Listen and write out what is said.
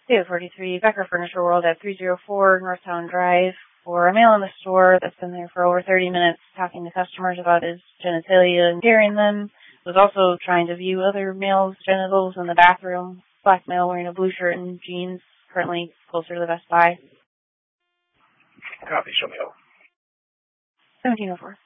David 43, Becker Furniture World at 304 Northtown Drive. For a male in the store that's been there for over 30 minutes talking to customers about his genitalia and scaring them. Was also trying to view other males' genitals in the bathroom. Black male wearing a blue shirt and jeans, currently closer to the Best Buy. Copy, show me over. 1704.